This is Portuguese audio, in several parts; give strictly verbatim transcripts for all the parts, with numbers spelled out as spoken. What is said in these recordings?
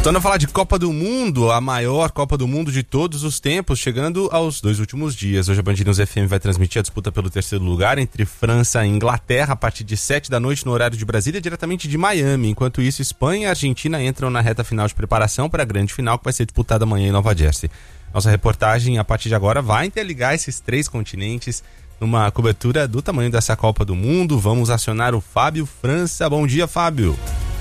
Voltando a falar de Copa do Mundo, a maior Copa do Mundo de todos os tempos, chegando aos dois últimos dias. Hoje a Band News F M vai transmitir a disputa pelo terceiro lugar entre França e Inglaterra a partir de sete da noite no horário de Brasília, diretamente de Miami. Enquanto isso, Espanha e Argentina entram na reta final de preparação para a grande final que vai ser disputada amanhã em Nova Jersey. Nossa reportagem, a partir de agora, vai interligar esses três continentes numa cobertura do tamanho dessa Copa do Mundo. Vamos acionar o Fábio França. Bom dia, Fábio.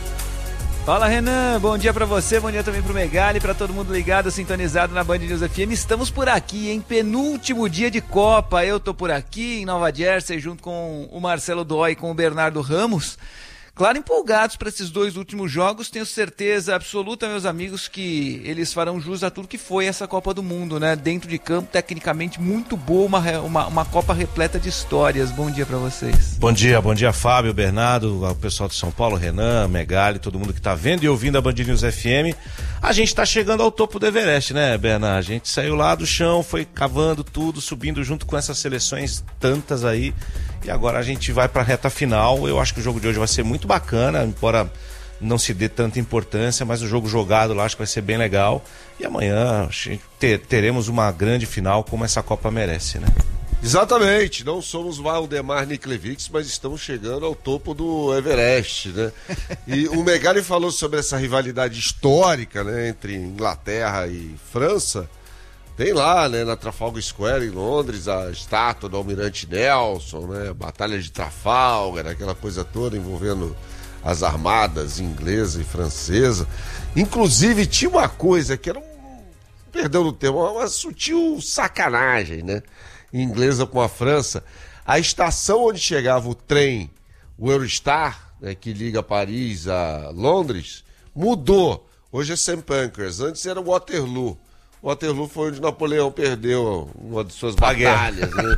Fala, Renan, bom dia pra você, bom dia também pro Megali, pra todo mundo ligado, sintonizado na Band News F M. Estamos por aqui, em penúltimo dia de Copa. Eu tô por aqui em Nova Jersey junto com o Marcelo Dói e com o Bernardo Ramos. Claro, empolgados para esses dois últimos jogos, tenho certeza absoluta, meus amigos, que eles farão jus a tudo que foi essa Copa do Mundo, né? Dentro de campo, tecnicamente muito boa, uma, uma, uma Copa repleta de histórias. Bom dia para vocês. Bom dia, bom dia, Fábio, Bernardo, o pessoal de São Paulo, Renan, Megali, todo mundo que tá vendo e ouvindo a Band News F M. A gente tá chegando ao topo do Everest, né, Bernardo? A gente saiu lá do chão, foi cavando tudo, subindo junto com essas seleções tantas aí. E agora a gente vai para a reta final. Eu acho que o jogo de hoje vai ser muito bacana, embora não se dê tanta importância, mas o jogo jogado lá acho que vai ser bem legal. E amanhã ter, teremos uma grande final como essa Copa merece, né? Exatamente, não somos Valdemar Niklevics, mas estamos chegando ao topo do Everest, né? E o Megali falou sobre essa rivalidade histórica, né, entre Inglaterra e França. Tem lá, né, na Trafalgar Square, em Londres, a estátua do Almirante Nelson, né, a Batalha de Trafalgar, aquela coisa toda envolvendo as armadas inglesa e francesa. Inclusive, tinha uma coisa que era um, perdão no termo, uma sutil sacanagem, né, inglesa com a França. A estação onde chegava o trem, o Eurostar, né, que liga Paris a Londres, mudou. Hoje é Saint Pancras, antes era Waterloo. Waterloo foi onde Napoleão perdeu uma de suas batalhas, né?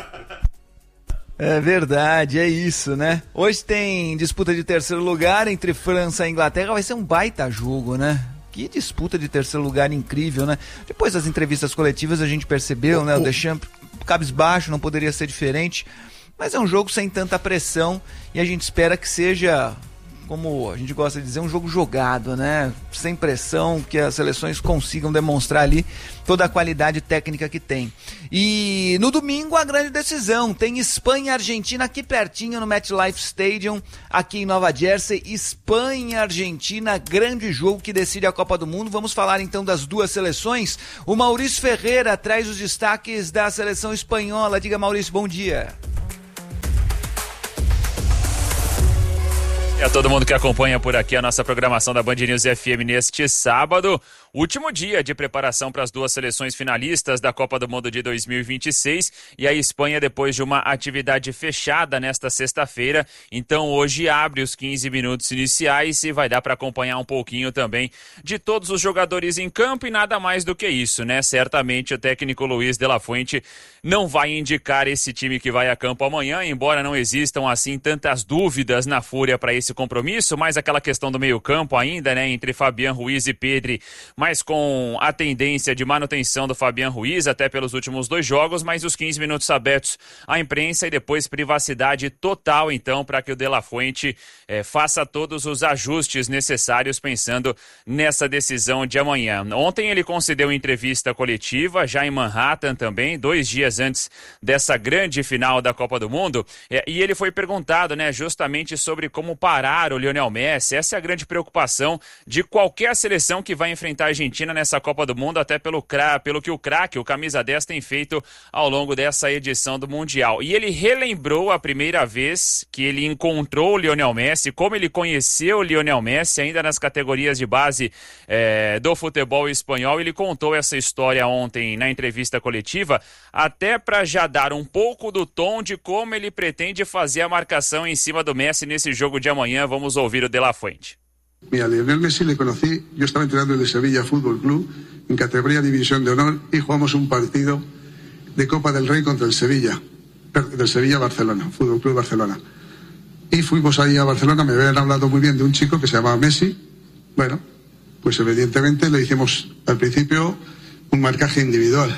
É verdade, é isso, né? Hoje tem disputa de terceiro lugar entre França e Inglaterra, vai ser um baita jogo, né? Que disputa de terceiro lugar incrível, né? Depois das entrevistas coletivas a gente percebeu, o, né? O Deschamps cabisbaixo, não poderia ser diferente, mas é um jogo sem tanta pressão e a gente espera que seja, como a gente gosta de dizer, um jogo jogado, né? Sem pressão, que as seleções consigam demonstrar ali toda a qualidade técnica que tem. E no domingo a grande decisão, tem Espanha e Argentina aqui pertinho no MetLife Stadium, aqui em Nova Jersey. Espanha e Argentina, grande jogo que decide a Copa do Mundo. Vamos falar então das duas seleções. O Maurício Ferreira traz os destaques da seleção espanhola. Diga, Maurício, bom dia. A todo mundo que acompanha por aqui a nossa programação da Band News F M neste sábado, último dia de preparação para as duas seleções finalistas da Copa do Mundo de dois mil e vinte e seis, e a Espanha depois de uma atividade fechada nesta sexta-feira, então hoje abre os quinze minutos iniciais e vai dar para acompanhar um pouquinho também de todos os jogadores em campo e nada mais do que isso, né? Certamente o técnico Luiz de la Fuente não vai indicar esse time que vai a campo amanhã, embora não existam assim tantas dúvidas na Fúria para esse compromisso, mas aquela questão do meio campo ainda, né, entre Fabián Ruiz e Pedri, mas com a tendência de manutenção do Fabián Ruiz até pelos últimos dois jogos, mas os quinze minutos abertos à imprensa e depois privacidade total, então, para que o De La Fuente eh, faça todos os ajustes necessários pensando nessa decisão de amanhã. Ontem ele concedeu entrevista coletiva, já em Manhattan também, dois dias antes dessa grande final da Copa do Mundo, eh, e ele foi perguntado, né, justamente sobre como parar o Lionel Messi. Essa é a grande preocupação de qualquer seleção que vai enfrentar a Argentina nessa Copa do Mundo, até pelo, pelo que o craque, o camisa dez, tem feito ao longo dessa edição do Mundial. E ele relembrou a primeira vez que ele encontrou o Lionel Messi, como ele conheceu o Lionel Messi ainda nas categorias de base é, do futebol espanhol. Ele contou essa história ontem na entrevista coletiva, até para já dar um pouco do tom de como ele pretende fazer a marcação em cima do Messi nesse jogo de amanhã. Vamos ouvir o De La Fuente. Mira, Lionel Messi le conocí, yo estaba entrenando en el Sevilla Fútbol Club en categoría División de Honor y jugamos un partido de Copa del Rey contra el Sevilla, del Sevilla Barcelona, Fútbol Club Barcelona. Y fuimos ahí a Barcelona, me habían hablado muy bien de un chico que se llamaba Messi. Bueno, pues evidentemente le hicimos al principio un marcaje individual.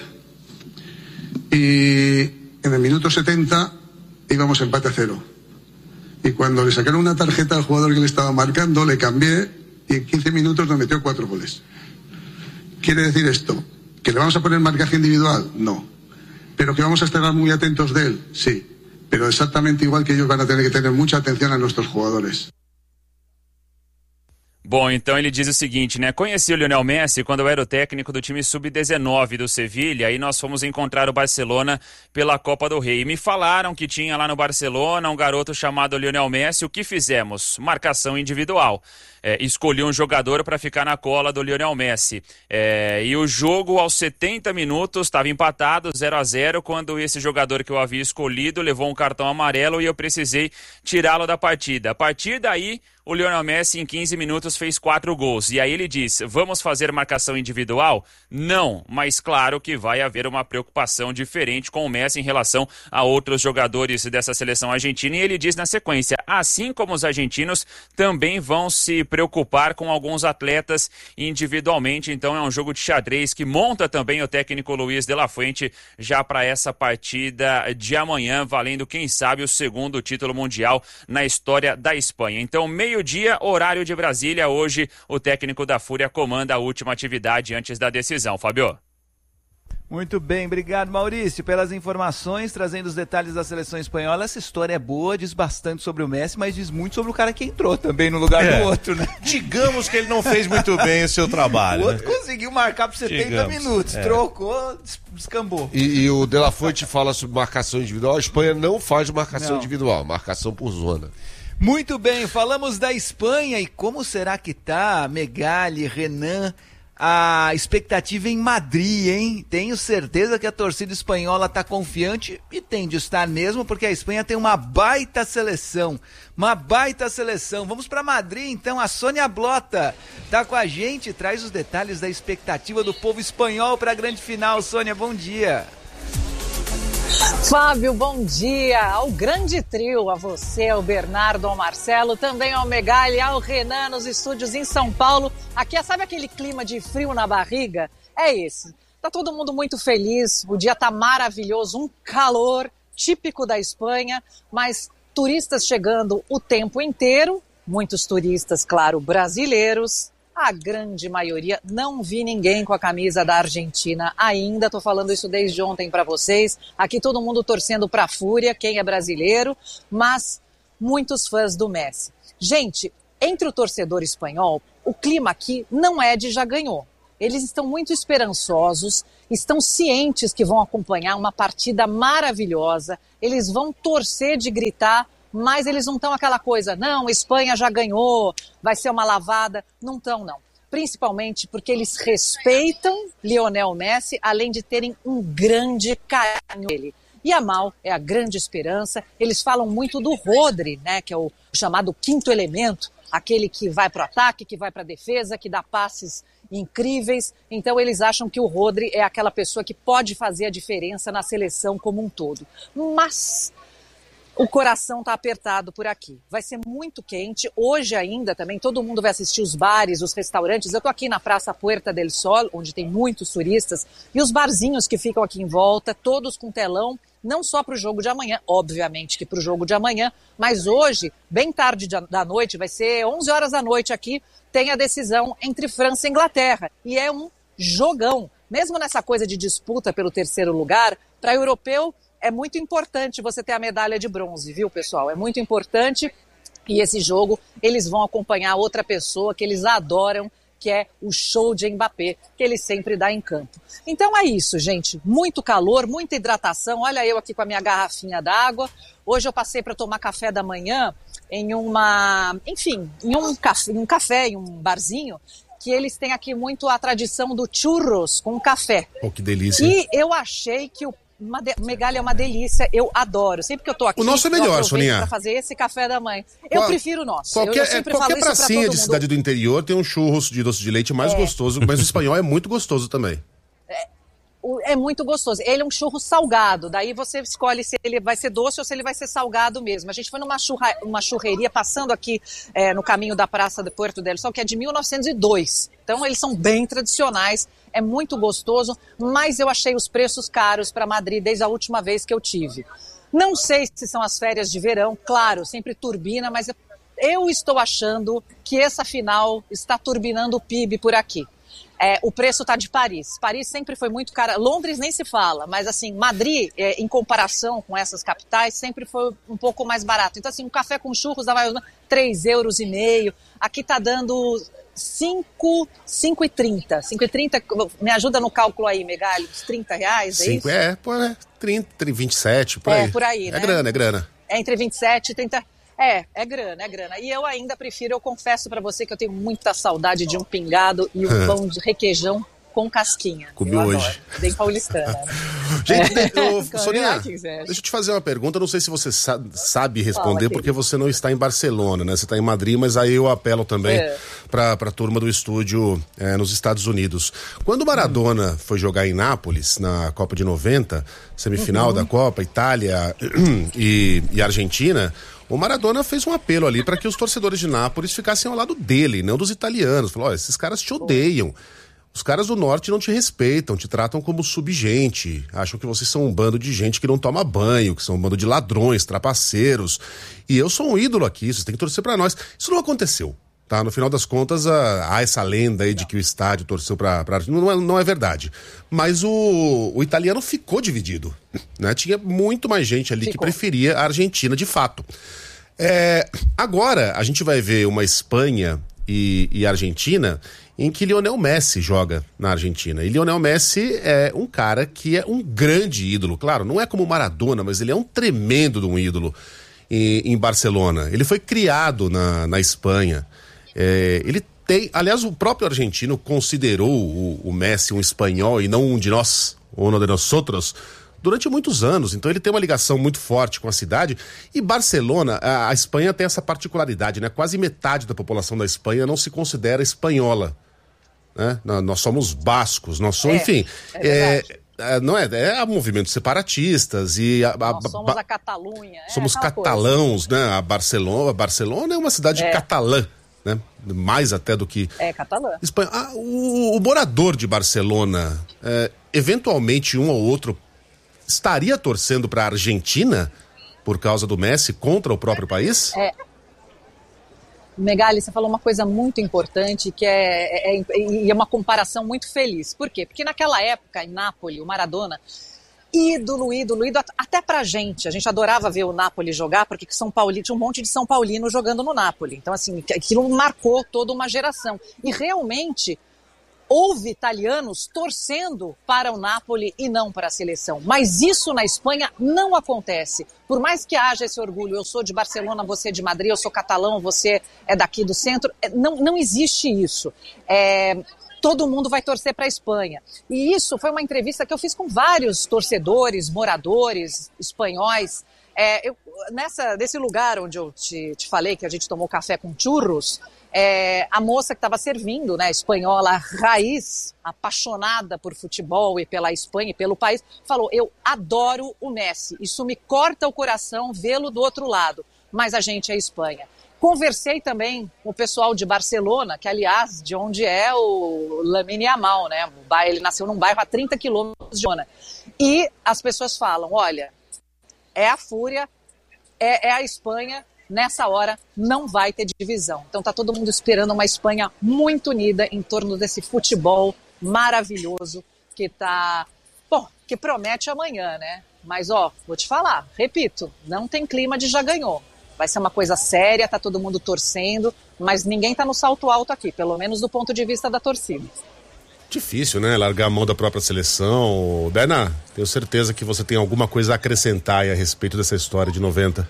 Y en el minuto setenta íbamos empate a cero. Y cuando le sacaron una tarjeta al jugador que le estaba marcando, le cambié y y en quince minutos nos metió cuatro goles. ¿Quiere decir esto? ¿Que le vamos a poner marcaje individual? No. ¿Pero que vamos a estar muy atentos de él? Sí. Pero exactamente igual que ellos van a tener que tener mucha atención a nuestros jugadores. Bom, então ele diz o seguinte, né? Conheci o Lionel Messi quando eu era o técnico do time sub dezenove do Sevilha e nós fomos encontrar o Barcelona pela Copa do Rei. E me falaram que tinha lá no Barcelona um garoto chamado Lionel Messi. O que fizemos? Marcação individual. É, escolhi um jogador para ficar na cola do Lionel Messi. É, e o jogo, aos setenta minutos, estava empatado, zero a zero, quando esse jogador que eu havia escolhido levou um cartão amarelo e eu precisei tirá-lo da partida. A partir daí, o Lionel Messi, em quinze minutos, fez quatro gols. E aí ele diz, vamos fazer marcação individual? Não, mas claro que vai haver uma preocupação diferente com o Messi em relação a outros jogadores dessa seleção argentina. E ele diz na sequência, assim como os argentinos também vão se preocupar com alguns atletas individualmente. Então é um jogo de xadrez que monta também o técnico Luiz de la Fuente já para essa partida de amanhã, valendo, quem sabe, o segundo título mundial na história da Espanha. Então, meio-dia, horário de Brasília. Hoje, o técnico da Fúria comanda a última atividade antes da decisão. Fábio. Muito bem, obrigado Maurício pelas informações, trazendo os detalhes da seleção espanhola. Essa história é boa, diz bastante sobre o Messi, mas diz muito sobre o cara que entrou também no lugar é. do outro, né? Digamos que ele não fez muito bem o seu trabalho. O outro né? conseguiu marcar por setenta Digamos, minutos, é. trocou, descambou. E, e o De La Fuente fala sobre marcação individual. A Espanha não faz marcação não. individual, marcação por zona. Muito bem, falamos da Espanha e como será que tá Megali, Renan, a expectativa em Madrid, hein? Tenho certeza que a torcida espanhola tá confiante e tem de estar mesmo, porque a Espanha tem uma baita seleção, uma baita seleção. Vamos para Madrid então, a Sônia Blota tá com a gente, traz os detalhes da expectativa do povo espanhol para a grande final. Sônia, bom dia. Fábio, bom dia ao grande trio, a você, ao Bernardo, ao Marcelo, também ao Megali, ao Renan nos estúdios em São Paulo. Aqui, sabe aquele clima de frio na barriga? É esse. Tá todo mundo muito feliz, o dia tá maravilhoso, um calor típico da Espanha, mas turistas chegando o tempo inteiro, muitos turistas, claro, brasileiros. A grande maioria, não vi ninguém com a camisa da Argentina ainda, tô falando isso desde ontem para vocês. Aqui todo mundo torcendo pra Fúria, quem é brasileiro, mas muitos fãs do Messi. Gente, entre o torcedor espanhol, o clima aqui não é de já ganhou. Eles estão muito esperançosos, estão cientes que vão acompanhar uma partida maravilhosa, eles vão torcer de gritar, mas eles não estão aquela coisa, não, Espanha já ganhou, vai ser uma lavada. Não estão, não. Principalmente porque eles respeitam Lionel Messi, além de terem um grande carinho dele. E a Mal é a grande esperança. Eles falam muito do Rodri, né, que é o chamado quinto elemento, aquele que vai para o ataque, que vai para a defesa, que dá passes incríveis. Então eles acham que o Rodri é aquela pessoa que pode fazer a diferença na seleção como um todo. Mas o coração está apertado por aqui. Vai ser muito quente. Hoje ainda também todo mundo vai assistir os bares, os restaurantes. Eu estou aqui na Praça Puerta del Sol, onde tem muitos turistas, e os barzinhos que ficam aqui em volta, todos com telão, não só para o jogo de amanhã, obviamente que para o jogo de amanhã, mas hoje, bem tarde da noite, vai ser onze horas da noite aqui, tem a decisão entre França e Inglaterra. E é um jogão. Mesmo nessa coisa de disputa pelo terceiro lugar, para europeu, é muito importante você ter a medalha de bronze, viu, pessoal? É muito importante. E esse jogo, eles vão acompanhar outra pessoa que eles adoram, que é o show de Mbappé, que ele sempre dá em campo. Então é isso, gente. Muito calor, muita hidratação. Olha eu aqui com a minha garrafinha d'água. Hoje eu passei para tomar café da manhã em uma, enfim, em um café, em um café, em um barzinho, que eles têm aqui muito a tradição do churros com café. Oh, que delícia. E eu achei que o Uma de... Megali é uma delícia, eu adoro. Sempre que eu tô aqui, o nosso é melhor, Soninha, para fazer esse café da manhã. Eu Qual... prefiro o nosso. Qualquer, eu, eu sempre qualquer falo isso pracinha pra todo de mundo. cidade do interior tem um churros de doce de leite mais é. gostoso, mas o espanhol é muito gostoso também. É, é muito gostoso. Ele é um churro salgado, daí você escolhe se ele vai ser doce ou se ele vai ser salgado mesmo. A gente foi numa churra... uma churreria passando aqui é, no caminho da Praça de Puerto del Sol, que é de mil novecentos e dois. Então eles são bem tradicionais. É muito gostoso, mas eu achei os preços caros para Madrid desde a última vez que eu tive. Não sei se são as férias de verão, claro, sempre turbina, mas eu estou achando que essa final está turbinando o P I B por aqui. É, o preço está de Paris. Paris sempre foi muito cara. Londres nem se fala, mas assim, Madrid, é, em comparação com essas capitais, sempre foi um pouco mais barato. Então, assim, um café com churros dava três euros e meio. Aqui está dando cinco, cinco e trinta. cinco e trinta, me ajuda no cálculo aí, Megali, uns trinta reais, é cinco, isso? É, pô, né? trinta, vinte e sete, por é, aí. por aí, né? É grana, é grana. É entre vinte e sete e trinta. É, é grana, é grana. E eu ainda prefiro, eu confesso pra você que eu tenho muita saudade de um pingado e um pão de requeijão com casquinha. Comi eu hoje. Adoro. Bem paulistana. Né? Gente, é. eu, Sonia, deixa eu te fazer uma pergunta, não sei se você sa- sabe responder, Fala, porque você não está em Barcelona, né? Você está em Madrid, mas aí eu apelo também é. para a turma do estúdio é, nos Estados Unidos. Quando o Maradona hum. foi jogar em Nápoles, na Copa de noventa, semifinal uhum. da Copa, Itália e, e Argentina, o Maradona fez um apelo ali para que os torcedores de Nápoles ficassem ao lado dele, não dos italianos. Falou, olha, esses caras te odeiam. Os caras do norte não te respeitam, te tratam como subgente, acham que vocês são um bando de gente que não toma banho, que são um bando de ladrões, trapaceiros. E eu sou um ídolo aqui, vocês têm que torcer pra nós. Isso não aconteceu, tá? No final das contas, há essa lenda aí de que o estádio torceu pra... pra... Não, é, não é verdade. Mas o, o italiano ficou dividido, né? Tinha muito mais gente ali ficou. que preferia a Argentina, de fato. É, agora, a gente vai ver uma Espanha e, e Argentina em que Lionel Messi joga na Argentina. E Lionel Messi é um cara que é um grande ídolo. Claro, não é como o Maradona, mas ele é um tremendo de um ídolo em, em Barcelona. Ele foi criado na, na Espanha. É, ele tem... Aliás, o próprio argentino considerou o, o Messi um espanhol e não um de nós, um de nós outros, durante muitos anos. Então ele tem uma ligação muito forte com a cidade. E Barcelona, a, a Espanha tem essa particularidade, né? Quase metade da população da Espanha não se considera espanhola. Né? Nós somos bascos, nós somos, é, enfim, é é, é, não é, é movimentos separatistas e a, a, nós somos a Catalunha, somos catalãos, coisa. Né? A Barcelona, a Barcelona é uma cidade é. catalã, né? Mais até do que é catalã. Espanha. Ah, o, o morador de Barcelona, é, eventualmente um ou outro estaria torcendo para a Argentina por causa do Messi contra o próprio país? É. Megali, você falou uma coisa muito importante que é, é, é, é uma comparação muito feliz. Por quê? Porque naquela época, em Nápoles, o Maradona, ídolo, ídolo, ídolo, até pra gente. A gente adorava ver o Napoli jogar, porque São Paulo, tinha um monte de São Paulino jogando no Napoli. Então, assim, aquilo marcou toda uma geração. E realmente houve italianos torcendo para o Napoli e não para a seleção. Mas isso na Espanha não acontece. Por mais que haja esse orgulho, eu sou de Barcelona, você é de Madrid, eu sou catalão, você é daqui do centro, não, não existe isso. É, todo mundo vai torcer para a Espanha. E isso foi uma entrevista que eu fiz com vários torcedores, moradores espanhóis. É, eu, nessa, nesse lugar onde eu te, te falei que a gente tomou café com churros, É, a moça que estava servindo, né, espanhola raiz, apaixonada por futebol e pela Espanha e pelo país, falou, eu adoro o Messi, isso me corta o coração vê-lo do outro lado, mas a gente é Espanha. Conversei também com o pessoal de Barcelona, que aliás, de onde é o Lamine Yamal, né, ele nasceu num bairro a trinta quilômetros de Barcelona, e as pessoas falam, olha, é a fúria, é, é a Espanha, nessa hora não vai ter divisão. Então tá todo mundo esperando uma Espanha muito unida em torno desse futebol maravilhoso que tá, bom, que promete amanhã, né? Mas ó, vou te falar, repito, não tem clima de já ganhou. Vai ser uma coisa séria, tá todo mundo torcendo, mas ninguém tá no salto alto aqui, pelo menos do ponto de vista da torcida. Difícil, né? Largar a mão da própria seleção. Berna, tenho certeza que você tem alguma coisa a acrescentar aí a respeito dessa história de noventa.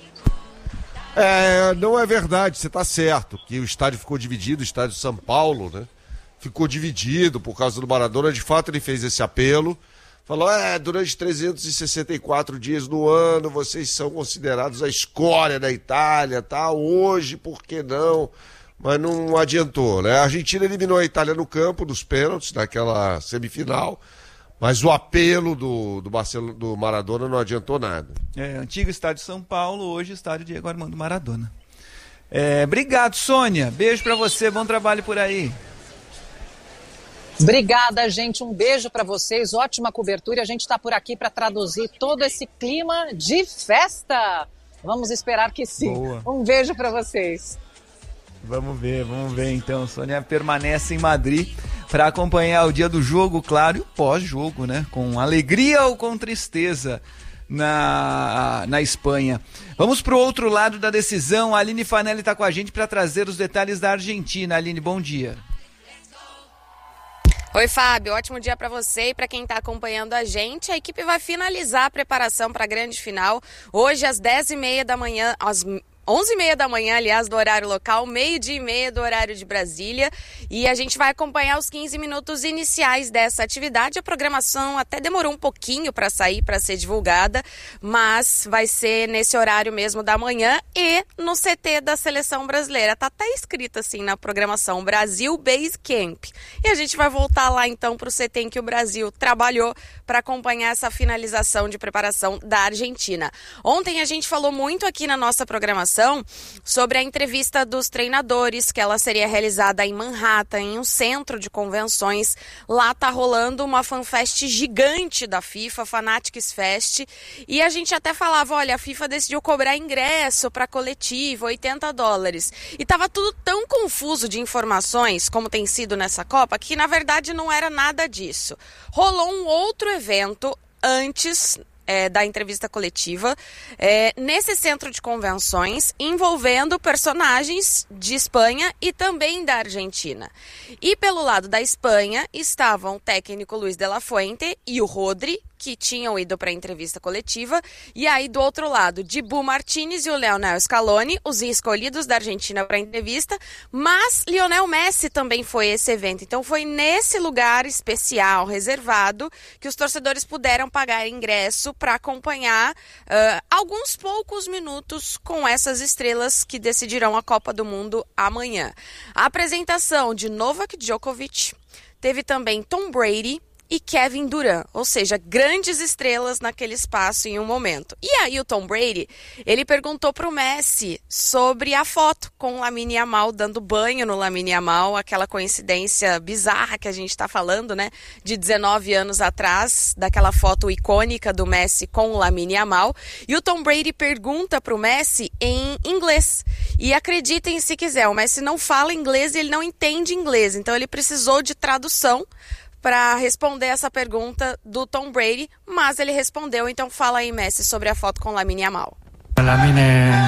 É, não é verdade, você está certo, que o estádio ficou dividido, o estádio de São Paulo, né? Ficou dividido por causa do Maradona, de fato ele fez esse apelo, falou, é, durante trezentos e sessenta e quatro dias no ano, vocês são considerados a escória da Itália, tá? Hoje, por que não? Mas não adiantou, né? A Argentina eliminou a Itália no campo, dos pênaltis, naquela semifinal, mas o apelo do, do, Barcelona, do Maradona não adiantou nada. É, antigo estádio São Paulo, hoje estádio Diego Armando Maradona. É, obrigado, Sônia. Beijo pra você, bom trabalho por aí. Obrigada, gente. Um beijo para vocês, ótima cobertura. E a gente está por aqui para traduzir todo esse clima de festa. Vamos esperar que sim. Boa. Um beijo para vocês. Vamos ver, vamos ver então. Sônia permanece em Madrid para acompanhar o dia do jogo, claro, e o pós-jogo, né? Com alegria ou com tristeza na, na Espanha. Vamos para o outro lado da decisão. A Aline Fanelli está com a gente para trazer os detalhes da Argentina. Aline, bom dia. Oi, Fábio, ótimo dia para você e para quem está acompanhando a gente. A equipe vai finalizar a preparação para a grande final hoje às dez e meia da manhã, às onze e meia da manhã, aliás, do horário local, meio-dia e meia do horário de Brasília. E a gente vai acompanhar os quinze minutos iniciais dessa atividade. A programação até demorou um pouquinho para sair, para ser divulgada, mas vai ser nesse horário mesmo da manhã e no C T da Seleção Brasileira. Tá até escrito assim na programação, Brasil Base Camp. E a gente vai voltar lá então para o C T em que o Brasil trabalhou para acompanhar essa finalização de preparação da Argentina. Ontem a gente falou muito aqui na nossa programação sobre a entrevista dos treinadores, que ela seria realizada em Manhattan, em um centro de convenções. Lá tá rolando uma fanfest gigante da FIFA, Fanatics Fest, e a gente até falava, olha, a FIFA decidiu cobrar ingresso para coletiva, oitenta dólares. E tava tudo tão confuso de informações, como tem sido nessa Copa, que na verdade não era nada disso. Rolou um outro evento antes É, da entrevista coletiva, é, nesse centro de convenções, envolvendo personagens de Espanha e também da Argentina. E pelo lado da Espanha estavam o técnico Luis de la Fuente e o Rodri, que tinham ido para a entrevista coletiva, e aí do outro lado, Dibu Martínez e o Lionel Scaloni, os escolhidos da Argentina para a entrevista, mas Lionel Messi também foi esse evento. Então foi nesse lugar especial, reservado, que os torcedores puderam pagar ingresso para acompanhar uh, alguns poucos minutos com essas estrelas que decidirão a Copa do Mundo amanhã. A apresentação de Novak Djokovic, teve também Tom Brady e Kevin Durant, ou seja, grandes estrelas naquele espaço em um momento. E aí o Tom Brady, ele perguntou pro Messi sobre a foto com o Lamine Yamal dando banho no Lamine Yamal, aquela coincidência bizarra que a gente está falando, né, de dezenove anos atrás, daquela foto icônica do Messi com o Lamine Yamal. E o Tom Brady pergunta pro Messi em inglês. E acreditem se quiser, o Messi não fala inglês e ele não entende inglês, então ele precisou de tradução para responder essa pergunta do Tom Brady, mas ele respondeu. Então fala aí, Messi, sobre a foto com Lamine Yamal. Lamine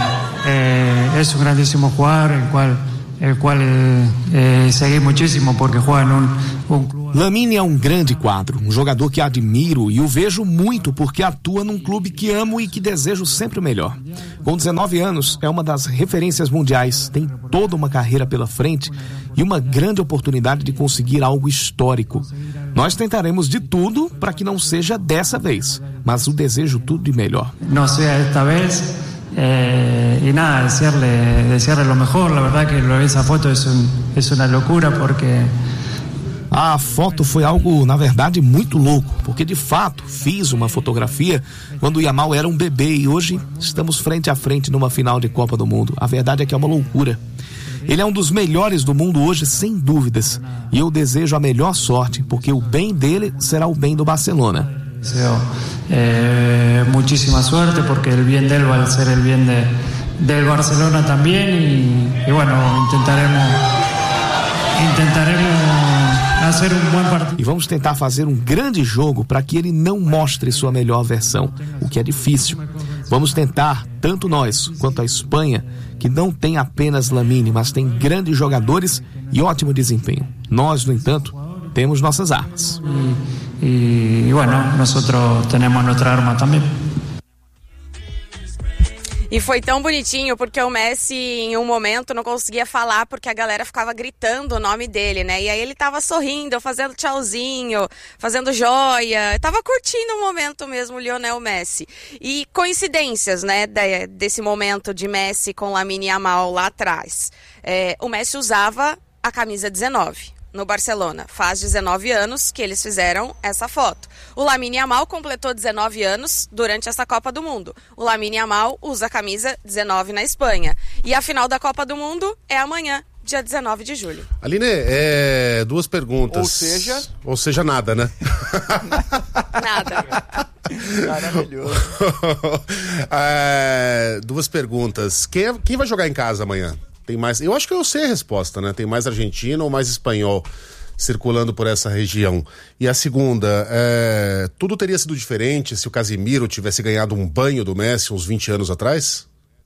eh, es un grandísimo jugador, el cual, el cual eh, seguí muchísimo porque juega en un, un club. Lamine é um grande quadro, um jogador que admiro e o vejo muito porque atua num clube que amo e que desejo sempre o melhor. Com dezenove anos, é uma das referências mundiais, tem toda uma carreira pela frente e uma grande oportunidade de conseguir algo histórico. Nós tentaremos de tudo para que não seja dessa vez, mas o desejo tudo de melhor. Não seja esta vez, eh, e nada, desearle, desearle lo mejor. La verdad que lo de esa foto es, un, es una locura porque... A foto foi algo, na verdade, muito louco, porque de fato fiz uma fotografia quando o Yamal era um bebê e hoje estamos frente a frente numa final de Copa do Mundo. A verdade é que é uma loucura. Ele é um dos melhores do mundo hoje, sem dúvidas, e eu desejo a melhor sorte, porque o bem dele será o bem do Barcelona. Deseo eh, muchísima suerte, porque el bien de él va a ser el bien de, del Barcelona también, y, y bueno, intentaremos, intentaremos fazer um bom partido. E vamos tentar fazer um grande jogo para que ele não mostre sua melhor versão, o que é difícil. Vamos tentar, tanto nós quanto a Espanha, que não tem apenas Lamine, mas tem grandes jogadores e ótimo desempenho. Nós, no entanto, temos nossas armas. E, e bueno, nós temos nossa arma também. E foi tão bonitinho, porque o Messi, em um momento, não conseguia falar, porque a galera ficava gritando o nome dele, né? E aí ele tava sorrindo, fazendo tchauzinho, fazendo joia, tava curtindo o momento mesmo, o Lionel Messi. E coincidências, né, desse momento de Messi com Lamine Yamal lá atrás. É, o Messi usava a camisa dezenove. No Barcelona. Faz dezenove anos que eles fizeram essa foto. O Lamine Yamal completou dezenove anos durante essa Copa do Mundo. O Lamine Yamal usa a camisa dezenove na Espanha. E a final da Copa do Mundo é amanhã, dia dezenove de julho. Aline, é, duas perguntas. Ou seja... Ou seja, nada, né? Nada. Maravilhoso. é, duas perguntas. Quem, é, quem vai jogar em casa amanhã? Tem mais. Eu acho que eu sei a resposta, né? Tem mais argentino ou mais espanhol circulando por essa região? E a segunda, é, tudo teria sido diferente se o Casemiro tivesse ganhado um banho do Messi uns vinte anos atrás?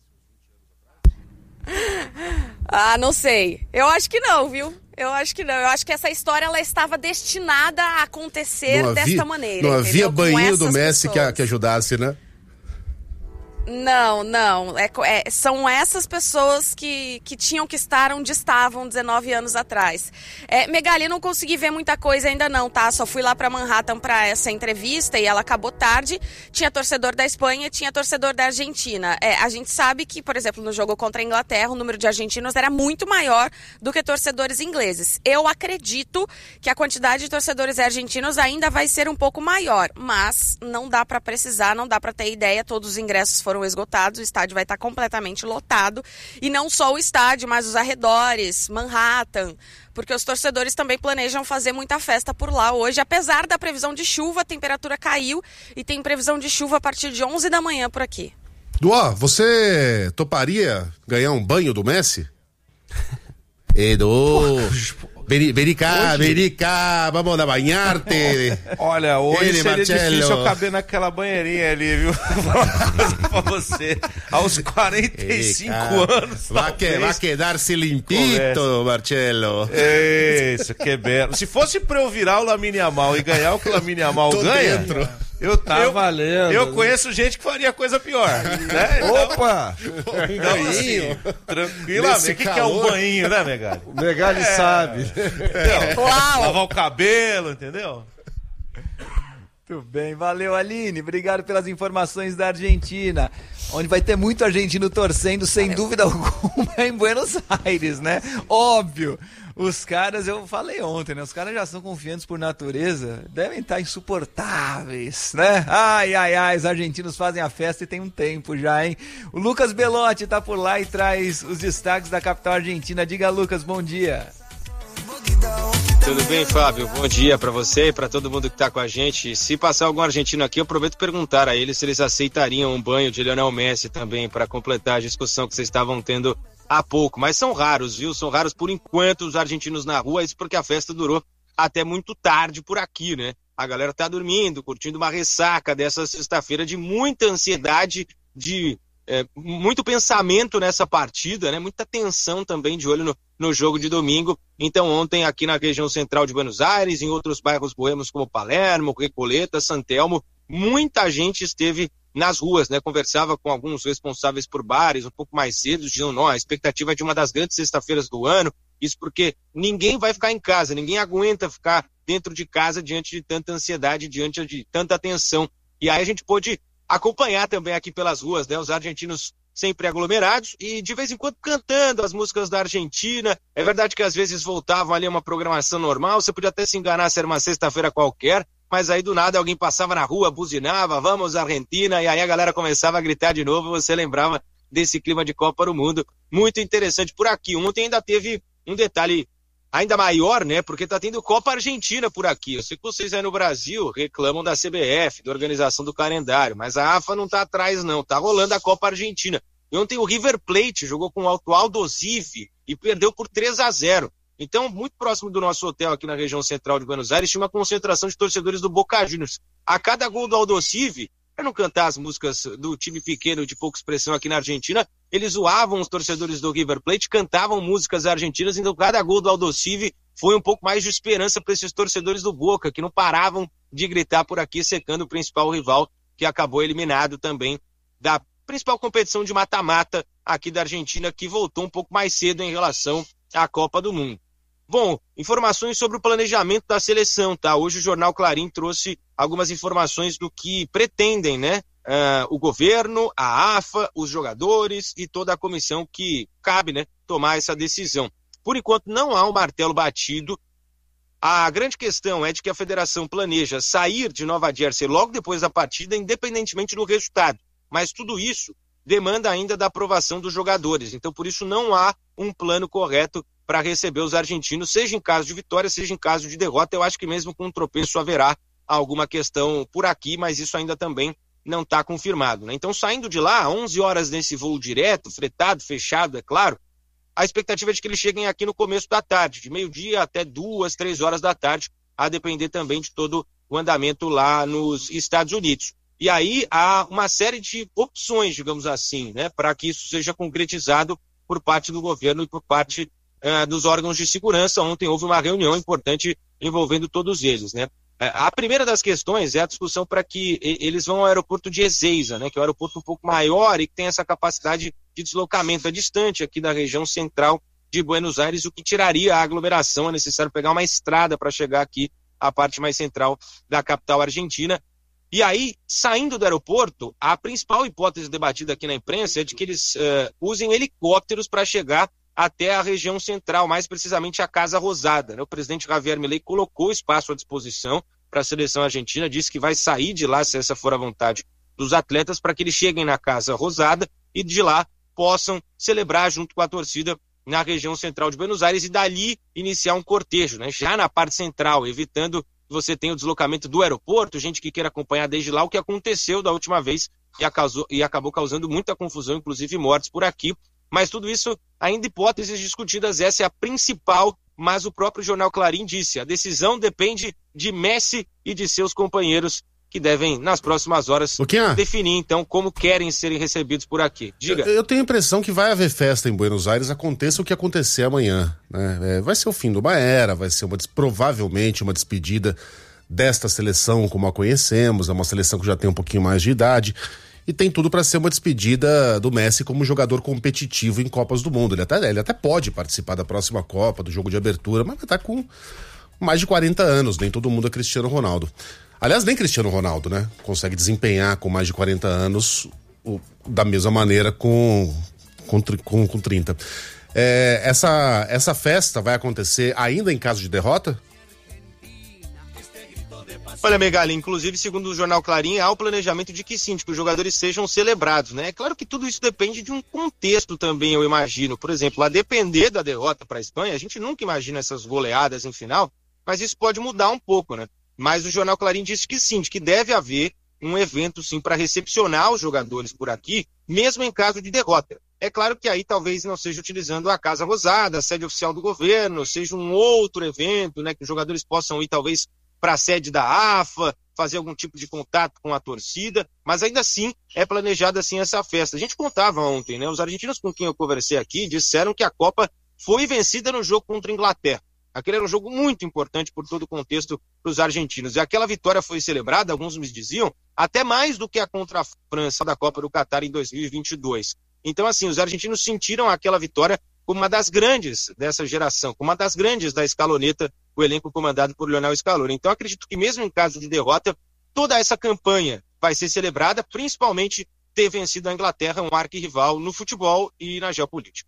Ah, não sei. Eu acho que não, viu? Eu acho que não. Eu acho que essa história ela estava destinada a acontecer não havia, desta maneira. Não havia banho do Messi que, pessoas. que ajudasse, né? Não, não. É, é, são essas pessoas que, que tinham que estar onde estavam dezenove anos atrás. É, Megali, não consegui ver muita coisa ainda não, tá? Só fui lá para Manhattan para essa entrevista e ela acabou tarde. Tinha torcedor da Espanha, tinha torcedor da Argentina. É, a gente sabe que, por exemplo, no jogo contra a Inglaterra, o número de argentinos era muito maior do que torcedores ingleses. Eu acredito que a quantidade de torcedores argentinos ainda vai ser um pouco maior, mas não dá para precisar, não dá para ter ideia. Todos os ingressos foram foram esgotados, o estádio vai estar completamente lotado, e não só o estádio, mas os arredores, Manhattan, porque os torcedores também planejam fazer muita festa por lá hoje, apesar da previsão de chuva, a temperatura caiu e tem previsão de chuva a partir de onze da manhã por aqui. Duó, você toparia ganhar um banho do Messi? Edu, vem, vem cá, vem cá, vamos a banhar-te. Olha, hoje Ele, seria Marcelo. difícil eu caber naquela banheirinha ali, viu? Vou falar uma coisa pra você. Aos quarenta e cinco anos. Vai, que, vai quedar-se limpito, Conversa. Marcelo. Isso, que belo. Se fosse pra eu virar o Lamine Yamal e ganhar o que o Lamine Yamal Tô ganha... dentro. Eu, Tá eu, valendo. eu conheço gente que faria coisa pior. Né? Então, Opa! então, assim, tranquilamente. Nesse O que, que é um calor. banho, né, Megali? O Megali sabe. Entendeu? Lavar o cabelo, entendeu? Muito bem, valeu Aline, obrigado pelas informações da Argentina, onde vai ter muito argentino torcendo, sem dúvida alguma, em Buenos Aires, né? Óbvio, os caras, eu falei ontem, né? Os caras já são confiantes por natureza, devem estar insuportáveis, né? Ai, ai, ai, os argentinos fazem a festa e tem um tempo já, hein? O Lucas Belotti tá por lá e traz os destaques da capital argentina. Diga, Lucas, bom dia. Tudo bem, Fábio? Bom dia para você e para todo mundo que tá com a gente. Se passar algum argentino aqui, eu aproveito perguntar a eles se eles aceitariam um banho de Lionel Messi também, para completar a discussão que vocês estavam tendo há pouco. Mas são raros, viu? São raros por enquanto os argentinos na rua, isso porque a festa durou até muito tarde por aqui, né? A galera tá dormindo, curtindo uma ressaca dessa sexta-feira de muita ansiedade, de é, muito pensamento nessa partida, né? Muita tensão também de olho no, no jogo de domingo. Então ontem aqui na região central de Buenos Aires, em outros bairros boêmios como Palermo, Recoleta, San Telmo, muita gente esteve nas ruas, né? Conversava com alguns responsáveis por bares um pouco mais cedo, diziam, não, a expectativa é de uma das grandes sexta-feiras do ano, isso porque ninguém vai ficar em casa, ninguém aguenta ficar dentro de casa diante de tanta ansiedade, diante de tanta tensão. E aí a gente pôde acompanhar também aqui pelas ruas, né? Os argentinos sempre aglomerados e de vez em quando cantando as músicas da Argentina. É verdade que às vezes voltavam ali a uma programação normal, você podia até se enganar se era uma sexta-feira qualquer, mas aí do nada alguém passava na rua, buzinava, vamos Argentina, e aí a galera começava a gritar de novo, você lembrava desse clima de Copa do Mundo. Muito interessante por aqui. Ontem ainda teve um detalhe ainda maior, né? Porque tá tendo Copa Argentina por aqui. Eu sei que vocês aí no Brasil reclamam da C B F, da organização do calendário, mas a AFA não tá atrás não, tá rolando a Copa Argentina. E ontem o River Plate jogou com o Alto Civi e perdeu por três a zero. Então, muito próximo do nosso hotel aqui na região central de Buenos Aires, tinha uma concentração de torcedores do Boca Juniors. A cada gol do Alto Civi, para não cantar as músicas do time pequeno de pouca expressão aqui na Argentina, eles zoavam os torcedores do River Plate, cantavam músicas argentinas, então cada gol do Alto Civi foi um pouco mais de esperança para esses torcedores do Boca, que não paravam de gritar por aqui, secando o principal rival, que acabou eliminado também da principal competição de mata-mata aqui da Argentina, que voltou um pouco mais cedo em relação à Copa do Mundo. Bom, informações sobre o planejamento da seleção, tá? Hoje o Jornal Clarim trouxe algumas informações do que pretendem, né? Uh, o governo, a AFA, os jogadores e toda a comissão que cabe, né? Tomar essa decisão. Por enquanto não há um martelo batido. A grande questão é de que a federação planeja sair de Nova Jersey logo depois da partida, independentemente do resultado. Mas tudo isso demanda ainda da aprovação dos jogadores. Então, por isso, não há um plano correto para receber os argentinos, seja em caso de vitória, seja em caso de derrota. Eu acho que mesmo com um tropeço haverá alguma questão por aqui, mas isso ainda também não está confirmado, né? Então, saindo de lá, onze horas nesse voo direto, fretado, fechado, é claro, a expectativa é de que eles cheguem aqui no começo da tarde, de meio-dia até duas, três horas da tarde, a depender também de todo o andamento lá nos Estados Unidos. E aí há uma série de opções, digamos assim, né, para que isso seja concretizado por parte do governo e por parte uh, dos órgãos de segurança. Ontem houve uma reunião importante envolvendo todos eles, né? A primeira das questões é a discussão para que eles vão ao aeroporto de Ezeiza, né, que é um aeroporto um pouco maior e que tem essa capacidade de deslocamento. É distante aqui da região central de Buenos Aires, o que tiraria a aglomeração. É necessário pegar uma estrada para chegar aqui à parte mais central da capital argentina. E aí, saindo do aeroporto, a principal hipótese debatida aqui na imprensa é de que eles uh, usem helicópteros para chegar até a região central, mais precisamente a Casa Rosada, né? O presidente Javier Milei colocou espaço à disposição para a seleção argentina, disse que vai sair de lá, se essa for a vontade dos atletas, para que eles cheguem na Casa Rosada e de lá possam celebrar junto com a torcida na região central de Buenos Aires e dali iniciar um cortejo, né? Já na parte central, evitando que você tenha o deslocamento do aeroporto, gente que queira acompanhar desde lá o que aconteceu da última vez e, acasou, e acabou causando muita confusão, inclusive mortes por aqui. Mas tudo isso ainda hipóteses discutidas, essa é a principal, mas o próprio jornal Clarín disse, a decisão depende de Messi e de seus companheiros, que devem, nas próximas horas, Luquinha, definir, então, como querem serem recebidos por aqui. Diga. Eu, eu tenho a impressão que vai haver festa em Buenos Aires, aconteça o que acontecer amanhã, né? É, vai ser o fim de uma era, vai ser uma, provavelmente uma despedida desta seleção como a conhecemos, é uma seleção que já tem um pouquinho mais de idade, e tem tudo para ser uma despedida do Messi como jogador competitivo em Copas do Mundo. Ele até, ele até pode participar da próxima Copa, do jogo de abertura, mas vai estar com mais de quarenta anos, nem todo mundo é Cristiano Ronaldo. Aliás, nem Cristiano Ronaldo, né? Consegue desempenhar com mais de quarenta anos o, da mesma maneira com, com, com, com trinta. É, essa, essa festa vai acontecer ainda em caso de derrota? Olha, Megali, inclusive, segundo o jornal Clarín, há o planejamento de que sim, de que os jogadores sejam celebrados, né? É claro que tudo isso depende de um contexto também, eu imagino. Por exemplo, a depender da derrota para a Espanha, a gente nunca imagina essas goleadas em final, mas isso pode mudar um pouco, né? Mas o jornal Clarín disse que sim, de que deve haver um evento, sim, para recepcionar os jogadores por aqui, mesmo em caso de derrota. É claro que aí talvez não seja utilizando a Casa Rosada, a sede oficial do governo, seja um outro evento, né? Que os jogadores possam ir, talvez, para a sede da A F A, fazer algum tipo de contato com a torcida, mas ainda assim é planejada assim essa festa. A gente contava ontem, né? Os argentinos com quem eu conversei aqui disseram que a Copa foi vencida no jogo contra a Inglaterra. Aquele era um jogo muito importante por todo o contexto para os argentinos. E aquela vitória foi celebrada, alguns me diziam, até mais do que a contra a França da Copa do Catar em dois mil e vinte e dois. Então, assim, os argentinos sentiram aquela vitória como uma das grandes dessa geração, como uma das grandes da escaloneta, o elenco comandado por Lionel Scaloni. Então, acredito que mesmo em caso de derrota, toda essa campanha vai ser celebrada, principalmente ter vencido a Inglaterra, um arquirrival no futebol e na geopolítica.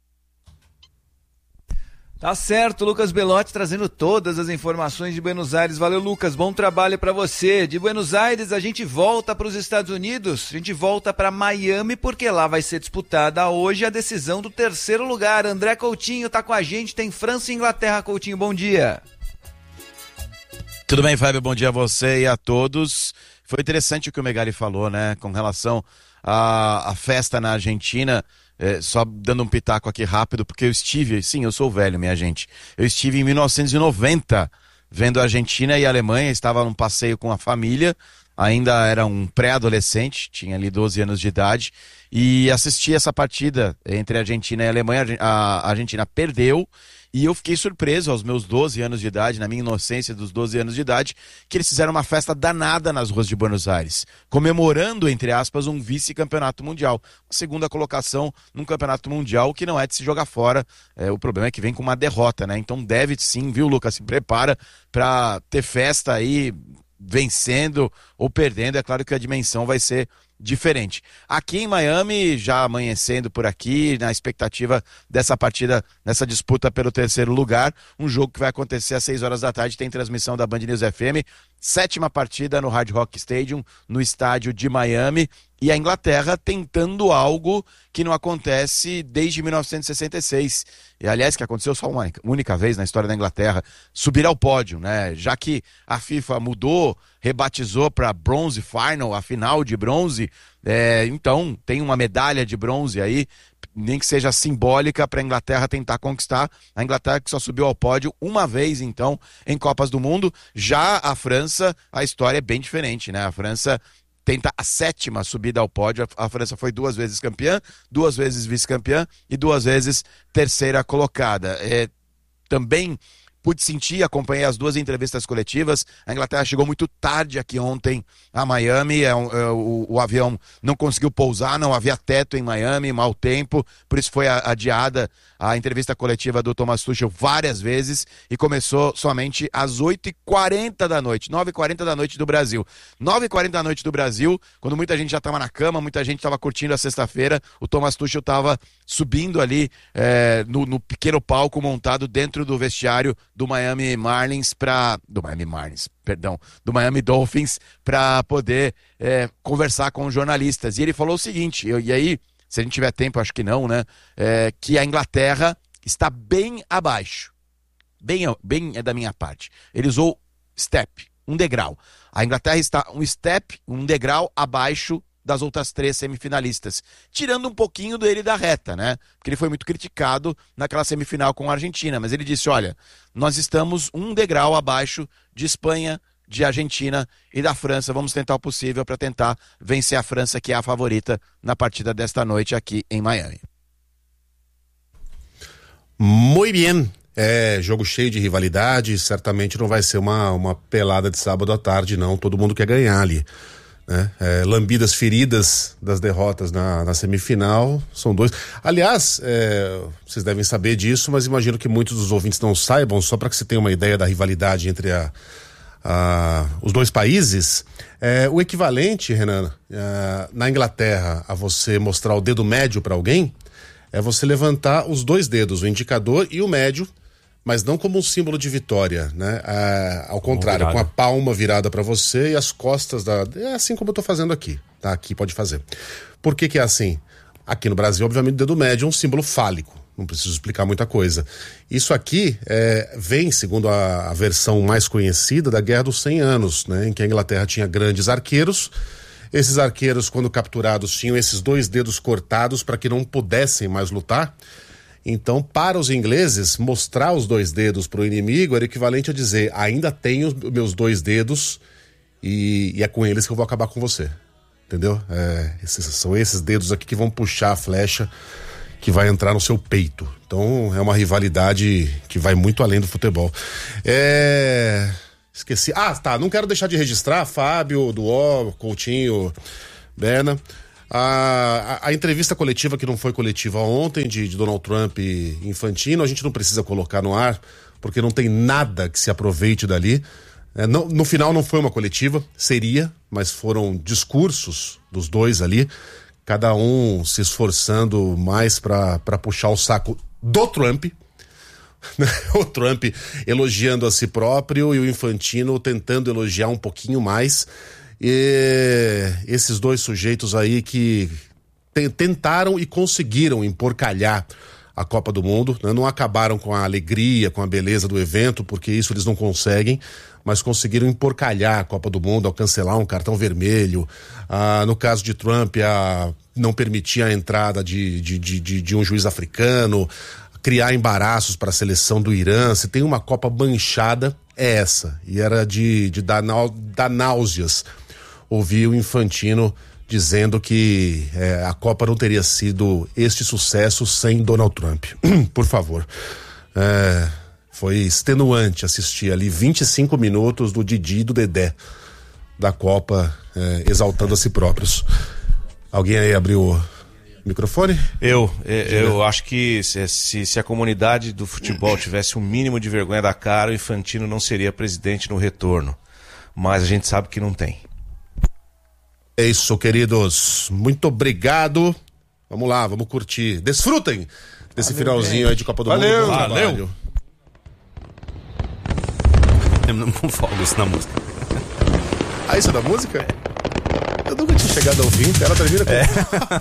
Tá certo, Lucas Belotti trazendo todas as informações de Buenos Aires. Valeu, Lucas, bom trabalho para você. De Buenos Aires a gente volta para os Estados Unidos, a gente volta para Miami, porque lá vai ser disputada hoje a decisão do terceiro lugar. André Coutinho tá com a gente, tem França e Inglaterra. Coutinho, bom dia. Tudo bem, Fábio? Bom dia a você e a todos. Foi interessante o que o Megali falou, né, com relação à, à festa na Argentina. É, só dando um pitaco aqui rápido, porque eu estive, sim, eu sou velho, minha gente, eu estive em mil novecentos e noventa vendo a Argentina e a Alemanha, estava num passeio com a família, ainda era um pré-adolescente, tinha ali doze anos de idade, e assisti essa partida entre a Argentina e a Alemanha. A Argentina perdeu, e eu fiquei surpreso aos meus doze anos de idade, na minha inocência dos doze anos de idade, que eles fizeram uma festa danada nas ruas de Buenos Aires, comemorando, entre aspas, um vice-campeonato mundial. Uma segunda colocação num campeonato mundial que não é de se jogar fora. É, o problema é que vem com uma derrota, né? Então deve sim, viu, Lucas? Se prepara para ter festa aí, vencendo ou perdendo. É claro que a dimensão vai ser diferente. Aqui em Miami, já amanhecendo por aqui, na expectativa dessa partida, nessa disputa pelo terceiro lugar, um jogo que vai acontecer às seis horas da tarde, tem transmissão da Band News F M, sétima partida no Hard Rock Stadium, no estádio de Miami, e a Inglaterra tentando algo que não acontece desde mil novecentos e sessenta e seis, e aliás que aconteceu só uma única vez na história da Inglaterra, subir ao pódio, né? Já que a FIFA mudou, rebatizou para Bronze Final, a final de bronze. É, então, tem uma medalha de bronze aí, nem que seja simbólica, para a Inglaterra tentar conquistar. A Inglaterra que só subiu ao pódio uma vez, então, em Copas do Mundo. Já a França, a história é bem diferente, né? A França tenta a sétima subida ao pódio. A França foi duas vezes campeã, duas vezes vice-campeã e duas vezes terceira colocada. É, também pude sentir, acompanhei as duas entrevistas coletivas. A Inglaterra chegou muito tarde aqui ontem a Miami, é, um, é, o, o avião não conseguiu pousar, não havia teto em Miami, mau tempo, por isso foi adiada a entrevista coletiva do Thomas Tuchel várias vezes e começou somente às oito e quarenta da noite, nove e quarenta da noite do Brasil. nove e quarenta da noite do Brasil, quando muita gente já estava na cama, muita gente estava curtindo a sexta-feira, o Thomas Tuchel estava subindo ali é, no, no pequeno palco montado dentro do vestiário do Miami Marlins para do Miami Marlins, perdão, do Miami Dolphins para poder é, conversar com os jornalistas. E ele falou o seguinte, eu, e aí, se a gente tiver tempo, acho que não, né? É, que a Inglaterra está bem abaixo. Bem, bem é da minha parte. Ele usou step, um degrau. A Inglaterra está um step, um degrau abaixo das outras três semifinalistas, tirando um pouquinho dele da reta, né? Porque ele foi muito criticado naquela semifinal com a Argentina, mas ele disse, olha, nós estamos um degrau abaixo de Espanha, de Argentina e da França, vamos tentar o possível para tentar vencer a França, que é a favorita na partida desta noite aqui em Miami. Muito bem. É, jogo cheio de rivalidade, certamente não vai ser uma, uma pelada de sábado à tarde, não, todo mundo quer ganhar ali. Né? É, lambidas feridas das derrotas na, na semifinal, são dois. Aliás, é, vocês devem saber disso, mas imagino que muitos dos ouvintes não saibam, só para que você tenha uma ideia da rivalidade entre a, a, os dois países. É, o equivalente, Renan, é, na Inglaterra, a você mostrar o dedo médio para alguém, é você levantar os dois dedos, o indicador e o médio, mas não como um símbolo de vitória, né? É, ao contrário, com a palma virada para você e as costas da... É assim como eu tô fazendo aqui, tá? Aqui pode fazer. Por que que é assim? Aqui no Brasil, obviamente, o dedo médio é um símbolo fálico. Não preciso explicar muita coisa. Isso aqui é, vem, segundo a, a versão mais conhecida, da Guerra dos cem anos, né? Em que a Inglaterra tinha grandes arqueiros. Esses arqueiros, quando capturados, tinham esses dois dedos cortados para que não pudessem mais lutar. Então, para os ingleses, mostrar os dois dedos para o inimigo era equivalente a dizer, ainda tenho meus dois dedos e, e é com eles que eu vou acabar com você. Entendeu? É, esses, são esses dedos aqui que vão puxar a flecha que vai entrar no seu peito. Então, é uma rivalidade que vai muito além do futebol. É... Esqueci. Ah, tá. Não quero deixar de registrar, Fábio, Duó, Coutinho, Berna. A, a, a entrevista coletiva que não foi coletiva ontem de, de Donald Trump e Infantino, a gente não precisa colocar no ar, porque não tem nada que se aproveite dali. É, não, no final não foi uma coletiva, seria, mas foram discursos dos dois ali, cada um se esforçando mais para puxar o saco do Trump. O Trump elogiando a si próprio e o Infantino tentando elogiar um pouquinho mais. E esses dois sujeitos aí que te, tentaram e conseguiram emporcalhar a Copa do Mundo, né? Não acabaram com a alegria, com a beleza do evento, porque isso eles não conseguem, mas conseguiram emporcalhar a Copa do Mundo ao cancelar um cartão vermelho. Ah, no caso de Trump, a não permitir a entrada de, de, de, de, de um juiz africano, criar embaraços para a seleção do Irã. Se tem uma Copa manchada, é essa. E era de, de dar, dar náuseas ouvir o Infantino dizendo que é, a Copa não teria sido este sucesso sem Donald Trump. Por favor. É, foi extenuante assistir ali vinte e cinco minutos do Didi e do Dedé da Copa, é, exaltando a si próprios. Alguém aí abriu o microfone? Eu, eu acho que se, se, se a comunidade do futebol tivesse um mínimo de vergonha da cara, o Infantino não seria presidente no retorno. Mas a gente sabe que não tem. É isso, queridos. Muito obrigado. Vamos lá, vamos curtir. Desfrutem desse Valeu, finalzinho gente. aí de Copa do Valeu, Mundo. Valeu. Valeu. Terminamos com fogos na música. Ah, isso é da música? Eu Eu nunca tinha chegado ao vinte, ela termina com... É.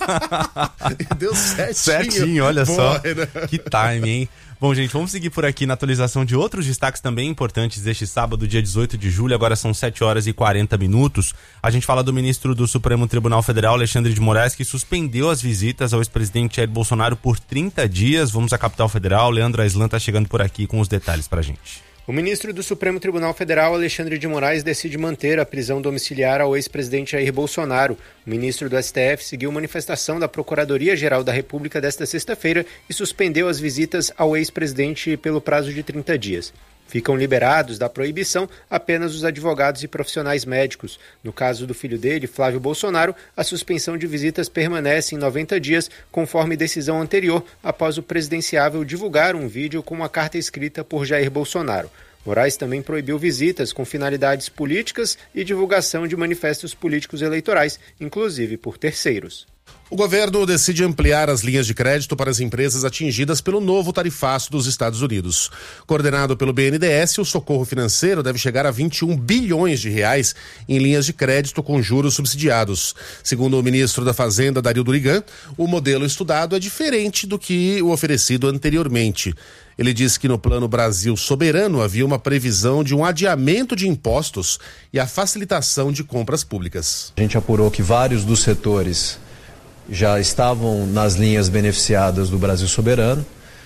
E deu certinho. Certinho, olha Boa, só. né? Que time, hein? Bom, gente, vamos seguir por aqui na atualização de outros destaques também importantes deste sábado, dia dezoito de julho. Agora são sete horas e quarenta minutos. A gente fala do ministro do Supremo Tribunal Federal, Alexandre de Moraes, que suspendeu as visitas ao ex-presidente Jair Bolsonaro por trinta dias. Vamos à capital federal. Leandro Aislan está chegando por aqui com os detalhes pra gente. O ministro do Supremo Tribunal Federal, Alexandre de Moraes, decide manter a prisão domiciliar ao ex-presidente Jair Bolsonaro. O ministro do S T F seguiu manifestação da Procuradoria-Geral da República desta sexta-feira e suspendeu as visitas ao ex-presidente pelo prazo de trinta dias. Ficam liberados da proibição apenas os advogados e profissionais médicos. No caso do filho dele, Flávio Bolsonaro, a suspensão de visitas permanece em noventa dias, conforme decisão anterior, após o presidenciável divulgar um vídeo com uma carta escrita por Jair Bolsonaro. Moraes também proibiu visitas com finalidades políticas e divulgação de manifestos políticos eleitorais, inclusive por terceiros. O governo decide ampliar as linhas de crédito para as empresas atingidas pelo novo tarifaço dos Estados Unidos. Coordenado pelo B N D E S, o socorro financeiro deve chegar a vinte e um bilhões de reais em linhas de crédito com juros subsidiados. Segundo o ministro da Fazenda, Dario Durigan, o modelo estudado é diferente do que o oferecido anteriormente. Ele disse que no Plano Brasil Soberano havia uma previsão de um adiamento de impostos e a facilitação de compras públicas. A gente apurou que vários dos setores já estavam nas linhas beneficiadas do Brasil Soberano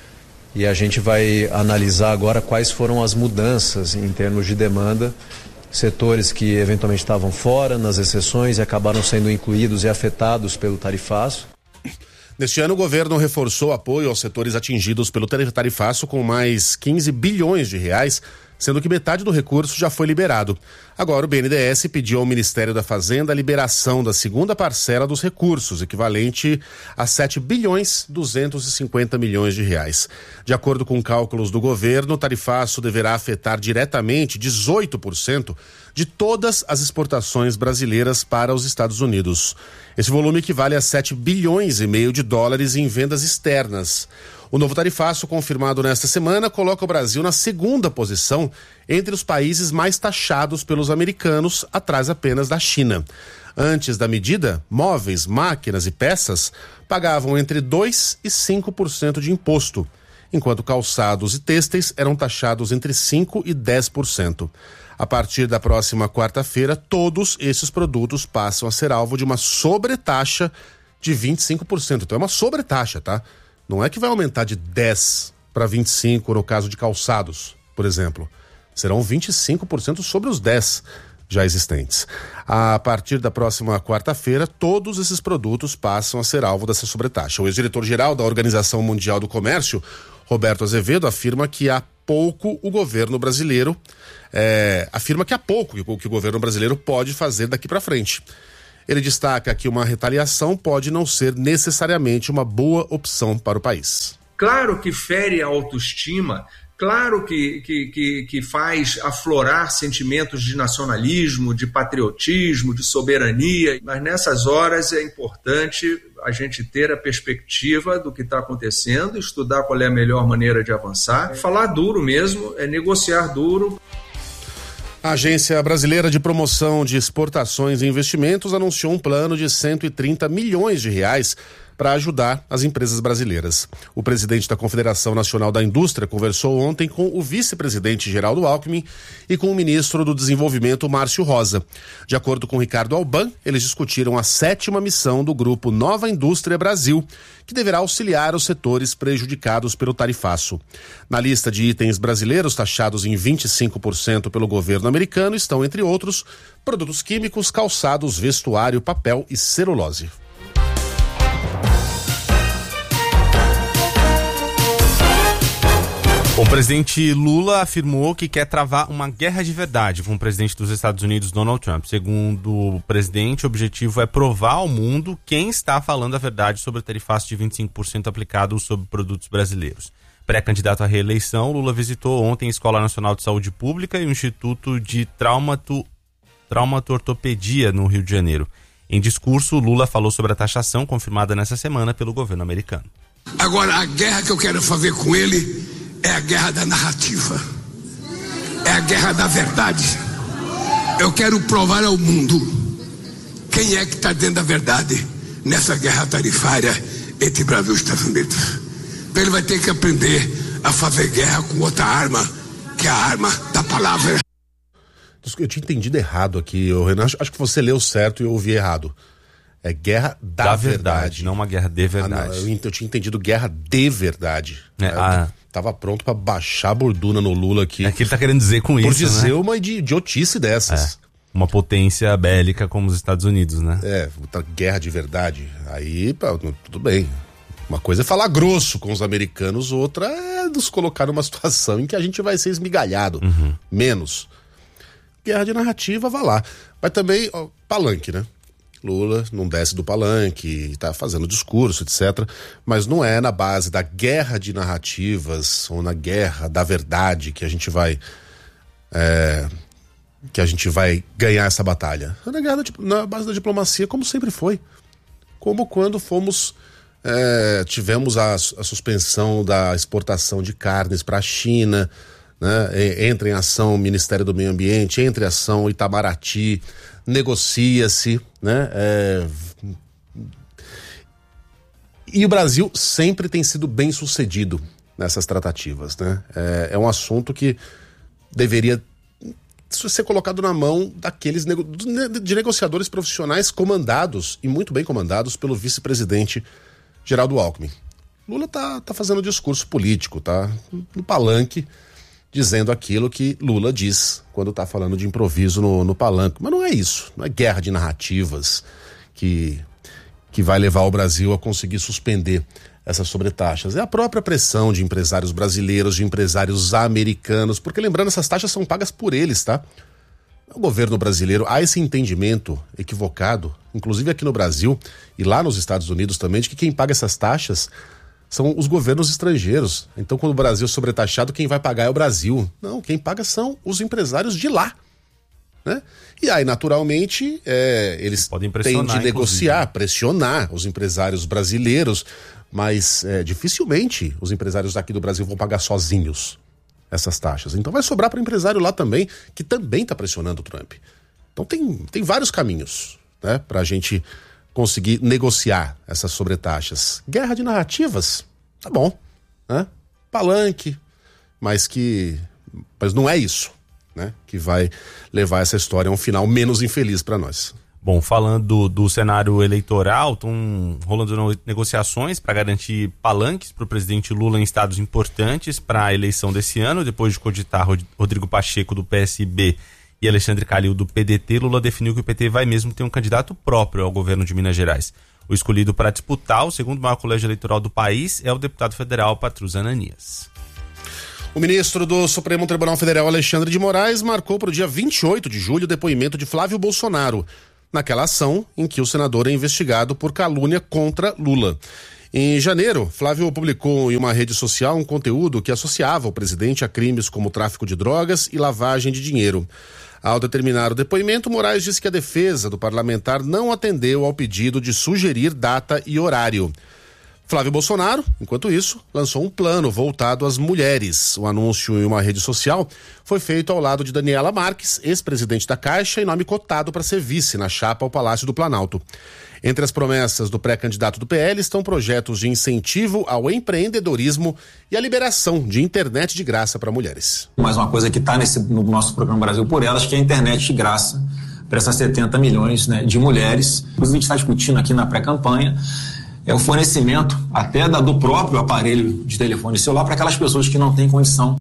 e a gente vai analisar agora quais foram as mudanças em termos de demanda, setores que eventualmente estavam fora nas exceções e acabaram sendo incluídos e afetados pelo tarifaço. Neste ano, o governo reforçou o apoio aos setores atingidos pelo tarifaço com mais quinze bilhões de reais, sendo que metade do recurso já foi liberado. Agora, o B N D E S pediu ao Ministério da Fazenda a liberação da segunda parcela dos recursos, equivalente a sete bilhões duzentos e cinquenta milhões de reais. De acordo com cálculos do governo, o tarifaço deverá afetar diretamente dezoito por cento de todas as exportações brasileiras para os Estados Unidos. Esse volume equivale a sete bilhões e meio de dólares em vendas externas. O novo tarifaço, confirmado nesta semana, coloca o Brasil na segunda posição entre os países mais taxados pelos americanos, atrás apenas da China. Antes da medida, móveis, máquinas e peças pagavam entre dois por cento e cinco por cento de imposto, enquanto calçados e têxteis eram taxados entre cinco por cento e dez por cento. A partir da próxima quarta-feira, todos esses produtos passam a ser alvo de uma sobretaxa de vinte e cinco por cento. Então é uma sobretaxa, tá? Não é que vai aumentar de dez para vinte e cinco no caso de calçados, por exemplo. Serão vinte e cinco por cento sobre os dez já existentes. A partir da próxima quarta-feira, todos esses produtos passam a ser alvo dessa sobretaxa. O ex-diretor-geral da Organização Mundial do Comércio, Roberto Azevedo, afirma que há pouco o governo brasileiro é, afirma que há pouco que o, que o governo brasileiro pode fazer daqui para frente. Ele destaca que uma retaliação pode não ser necessariamente uma boa opção para o país. Claro que fere a autoestima, claro que, que, que, que faz aflorar sentimentos de nacionalismo, de patriotismo, de soberania, mas nessas horas é importante a gente ter a perspectiva do que está acontecendo, estudar qual é a melhor maneira de avançar, falar duro mesmo, é negociar duro. A Agência Brasileira de Promoção de Exportações e Investimentos anunciou um plano de cento e trinta milhões de reais para ajudar as empresas brasileiras. O presidente da Confederação Nacional da Indústria conversou ontem com o vice-presidente Geraldo Alckmin e com o ministro do Desenvolvimento, Márcio Rosa. De acordo com Ricardo Alban, eles discutiram a sétima missão do grupo Nova Indústria Brasil, que deverá auxiliar os setores prejudicados pelo tarifaço. Na lista de itens brasileiros taxados em vinte e cinco por cento pelo governo americano estão, entre outros, produtos químicos, calçados, vestuário, papel e celulose. O presidente Lula afirmou que quer travar uma guerra de verdade com o presidente dos Estados Unidos, Donald Trump. Segundo o presidente, o objetivo é provar ao mundo quem está falando a verdade sobre o tarifaço de vinte e cinco por cento aplicado sobre produtos brasileiros. Pré-candidato à reeleição, Lula visitou ontem a Escola Nacional de Saúde Pública e o Instituto de Traumato... Traumatortopedia, no Rio de Janeiro. Em discurso, Lula falou sobre a taxação confirmada nessa semana pelo governo americano. Agora, a guerra que eu quero fazer com ele é a guerra da narrativa, é a guerra da verdade. Eu quero provar ao mundo que quem é que está dentro da verdade nessa guerra tarifária entre Brasil e Estados Unidos. Ele vai ter que aprender a fazer guerra com outra arma, que é a arma da palavra. Eu tinha entendido errado aqui, Renan. Acho, acho que você leu certo e eu ouvi errado. É guerra da, da verdade. verdade, não uma guerra de verdade. Ah, não, eu, eu tinha entendido guerra de verdade. É, eu a... tava pronto pra baixar a borduna no Lula aqui. É que ele tá querendo dizer com Por isso, Por dizer né? uma idiotice dessas. É. Uma potência bélica como os Estados Unidos, né? É, guerra de verdade. Aí, pá, tudo bem. Uma coisa é falar grosso com os americanos, outra é nos colocar numa situação em que a gente vai ser esmigalhado. Uhum. Menos. Guerra de narrativa, vá lá. Mas também, ó, palanque, né? Lula não desce do palanque, tá fazendo discurso, etcétera. Mas não é na base da guerra de narrativas ou na guerra da verdade que a gente vai... É... que a gente vai ganhar essa batalha. Na, guerra da, na base da diplomacia, como sempre foi. Como quando fomos é, tivemos a, a suspensão da exportação de carnes para a China, né? Entra em ação o Ministério do Meio Ambiente, entra em ação Itamaraty, negocia-se, né? É... E o Brasil sempre tem sido bem sucedido nessas tratativas, né? É, é um assunto que deveria ser colocado na mão daqueles nego... de negociadores profissionais comandados, e muito bem comandados, pelo vice-presidente Geraldo Alckmin. Lula tá, tá fazendo discurso político, tá no palanque, dizendo aquilo que Lula diz quando tá falando de improviso no, no palanque. Mas não é isso, não é guerra de narrativas que, que vai levar o Brasil a conseguir suspender essas sobretaxas. É a própria pressão de empresários brasileiros, de empresários americanos, porque lembrando, essas taxas são pagas por eles, tá? O governo brasileiro, há esse entendimento equivocado, inclusive aqui no Brasil e lá nos Estados Unidos também, de que quem paga essas taxas são os governos estrangeiros. Então, quando o Brasil é sobretaxado, quem vai pagar é o Brasil. Não, quem paga são os empresários de lá, né? E aí, naturalmente, é, eles podem têm de negociar, inclusive. pressionar os empresários brasileiros, mas é, dificilmente os empresários daqui do Brasil vão pagar sozinhos essas taxas. Então vai sobrar para o empresário lá também, que também está pressionando o Trump. Então tem, tem vários caminhos, né, para a gente conseguir negociar essas sobretaxas. Guerra de narrativas, tá bom, né? Palanque, mas que mas não é isso, né, que vai levar essa história a um final menos infeliz para nós. Bom, falando do, do cenário eleitoral, estão rolando negociações para garantir palanques para o presidente Lula em estados importantes para a eleição desse ano. Depois de cogitar Rodrigo Pacheco do P S B e Alexandre Calil do P D T, Lula definiu que o P T vai mesmo ter um candidato próprio ao governo de Minas Gerais. O escolhido para disputar o segundo maior colégio eleitoral do país é o deputado federal Patrus Ananias. O ministro do Supremo Tribunal Federal, Alexandre de Moraes, marcou para o dia vinte e oito de julho o depoimento de Flávio Bolsonaro, naquela ação em que o senador é investigado por calúnia contra Lula. Em janeiro, Flávio publicou em uma rede social um conteúdo que associava o presidente a crimes como tráfico de drogas e lavagem de dinheiro. Ao determinar o depoimento, Moraes disse que a defesa do parlamentar não atendeu ao pedido de sugerir data e horário. Flávio Bolsonaro, enquanto isso, lançou um plano voltado às mulheres. O anúncio em uma rede social foi feito ao lado de Daniela Marques, ex-presidente da Caixa e nome cotado para ser vice na chapa ao Palácio do Planalto. Entre as promessas do pré-candidato do P L estão projetos de incentivo ao empreendedorismo e a liberação de internet de graça para mulheres. Mais uma coisa que está no nosso programa Brasil por Elas, que é a internet de graça para essas setenta milhões, né, de mulheres. Inclusive, a gente está discutindo aqui na pré-campanha é o fornecimento até da, do próprio aparelho de telefone celular para aquelas pessoas que não têm condição.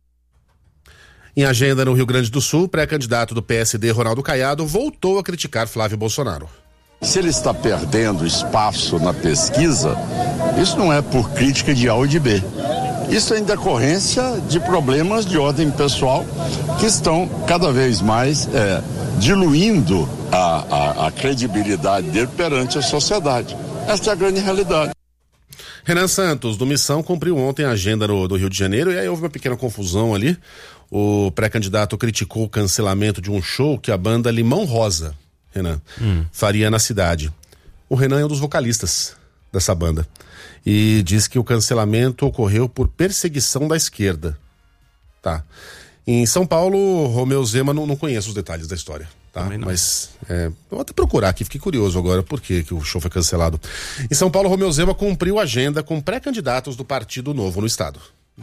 Em agenda no Rio Grande do Sul, pré-candidato do P S D, Ronaldo Caiado, voltou a criticar Flávio Bolsonaro. Se ele está perdendo espaço na pesquisa, isso não é por crítica de A ou de B. Isso é em decorrência de problemas de ordem pessoal que estão cada vez mais é, diluindo a, a, a credibilidade dele perante a sociedade. Esta é a grande realidade. Renan Santos, do Missão, cumpriu ontem a agenda no, do Rio de Janeiro e aí houve uma pequena confusão ali. O pré-candidato criticou o cancelamento de um show que a banda Limão Rosa, Renan, hum. faria na cidade. O Renan é um dos vocalistas dessa banda e diz que o cancelamento ocorreu por perseguição da esquerda. Tá. Em São Paulo, Romeu Zema, não, não conheço os detalhes da história. Tá? Mas é, vou até procurar aqui, fiquei curioso agora por que que o show foi cancelado. Em São Paulo, Romeu Zema cumpriu a agenda com pré-candidatos do Partido Novo no estado.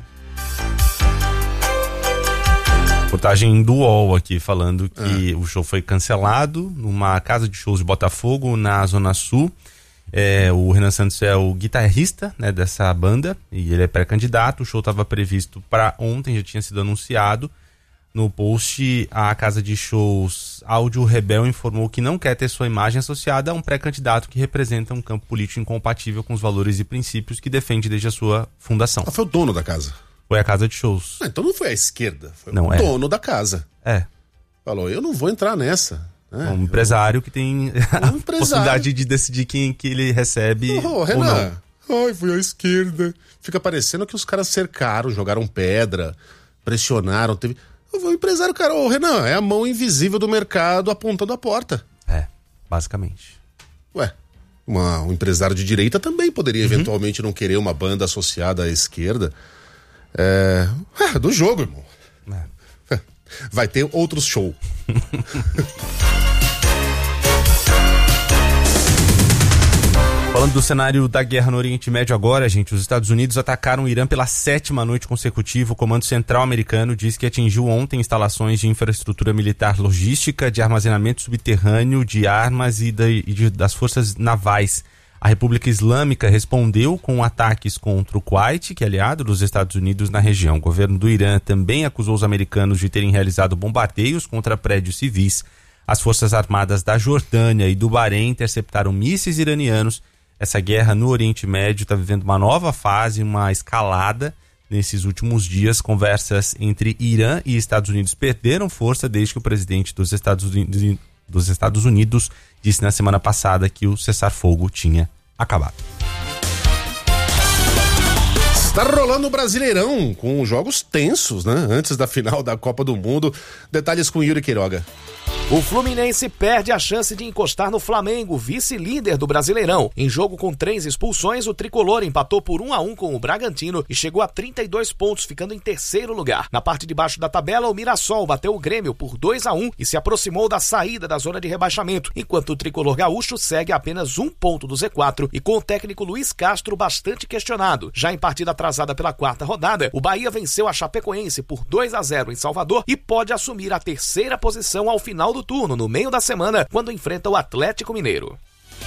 Reportagem do U O L aqui falando que ah. o show foi cancelado numa casa de shows de Botafogo, na Zona Sul. É, o Renan Santos é o guitarrista, né, dessa banda e ele é pré-candidato. O show estava previsto para ontem, já tinha sido anunciado. No post, a casa de shows Áudio Rebel informou que não quer ter sua imagem associada a um pré-candidato que representa um campo político incompatível com os valores e princípios que defende desde a sua fundação. Ah, foi o dono da casa? Foi a casa de shows. Ah, então não foi a esquerda, foi não, o é. dono da casa. É. Falou, eu não vou entrar nessa. É, um empresário eu... que tem a um possibilidade de decidir quem que ele recebe oh, Renan, ou não. Ai, foi a esquerda. Fica parecendo que os caras cercaram, jogaram pedra, pressionaram, teve... O empresário, cara, ô Renan, é a mão invisível do mercado apontando a porta. É, basicamente. Ué, uma, um empresário de direita também poderia uhum. eventualmente não querer uma banda associada à esquerda. É, é do jogo, irmão. É. Vai ter outros shows. Falando do cenário da guerra no Oriente Médio agora, gente, os Estados Unidos atacaram o Irã pela sétima noite consecutiva. O Comando Central americano diz que atingiu ontem instalações de infraestrutura militar logística, de armazenamento subterrâneo, de armas e, da, e de, das forças navais. A República Islâmica respondeu com ataques contra o Kuwait, que é aliado dos Estados Unidos na região. O governo do Irã também acusou os americanos de terem realizado bombardeios contra prédios civis. As forças armadas da Jordânia e do Bahrein interceptaram mísseis iranianos. Essa guerra no Oriente Médio está vivendo uma nova fase, uma escalada nesses últimos dias. Conversas entre Irã e Estados Unidos perderam força desde que o presidente dos Estados Unidos, dos Estados Unidos disse na semana passada que o cessar-fogo tinha acabado. Está rolando o Brasileirão com jogos tensos, né? Antes da final da Copa do Mundo. Detalhes com Yuri Queiroga. O Fluminense perde a chance de encostar no Flamengo, vice-líder do Brasileirão. Em jogo com três expulsões, o tricolor empatou por um a um com o Bragantino e chegou a trinta e dois pontos, ficando em terceiro lugar. Na parte de baixo da tabela, o Mirassol bateu o Grêmio por dois a um e se aproximou da saída da zona de rebaixamento, enquanto o tricolor gaúcho segue a apenas um ponto do Z quatro e com o técnico Luiz Castro bastante questionado. Já em partida atrasada pela quarta rodada, o Bahia venceu a Chapecoense por dois a zero em Salvador e pode assumir a terceira posição ao final do turno, no meio da semana, quando enfrenta o Atlético Mineiro.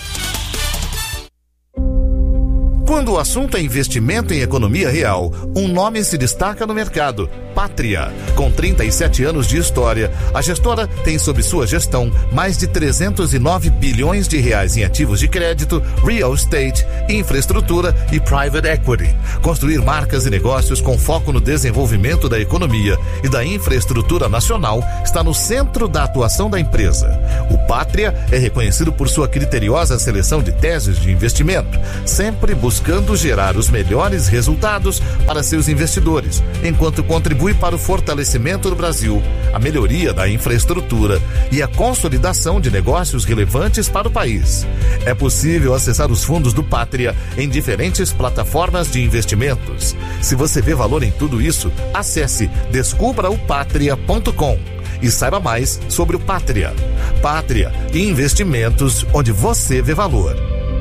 Quando o assunto é investimento em economia real, um nome se destaca no mercado: Pátria. Com trinta e sete anos de história, a gestora tem sob sua gestão mais de trezentos e nove bilhões de reais em ativos de crédito, real estate, infraestrutura e private equity. Construir marcas e negócios com foco no desenvolvimento da economia e da infraestrutura nacional está no centro da atuação da empresa. O Pátria é reconhecido por sua criteriosa seleção de teses de investimento, sempre buscando buscando gerar os melhores resultados para seus investidores, enquanto contribui para o fortalecimento do Brasil, a melhoria da infraestrutura e a consolidação de negócios relevantes para o país. É possível acessar os fundos do Pátria em diferentes plataformas de investimentos. Se você vê valor em tudo isso, acesse descubra o patria ponto com e saiba mais sobre o Pátria. Pátria, investimentos onde você vê valor.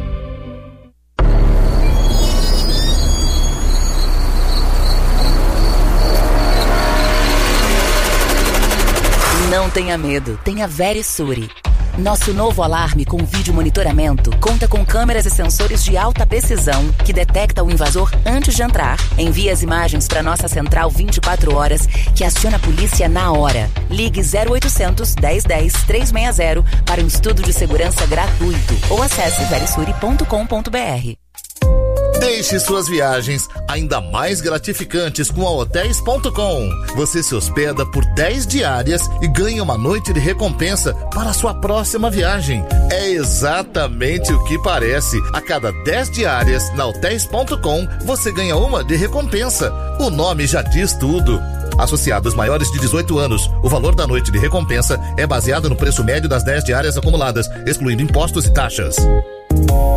Não tenha medo, tenha Verisure. Nosso novo alarme com vídeo monitoramento conta com câmeras e sensores de alta precisão que detecta o invasor antes de entrar. Envia as imagens para nossa central vinte e quatro horas, que aciona a polícia na hora. Ligue zero oitocentos, dez dez, trezentos e sessenta para um estudo de segurança gratuito ou acesse verisure ponto com ponto br. Deixe suas viagens ainda mais gratificantes com a hotéis ponto com. Você se hospeda por dez diárias e ganha uma noite de recompensa para a sua próxima viagem. É exatamente o que parece. A cada dez diárias na hotéis ponto com, você ganha uma de recompensa. O nome já diz tudo. Associados maiores de dezoito anos, o valor da noite de recompensa é baseado no preço médio das dez diárias acumuladas, excluindo impostos e taxas.